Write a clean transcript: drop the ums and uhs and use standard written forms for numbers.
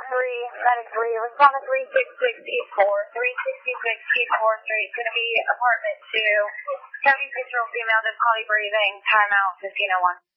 medic 3, respond to 366 East 4, 366 East 4th Street. It's going to be apartment 2. County 6-year-old female, difficulty breathing, timeout 1501.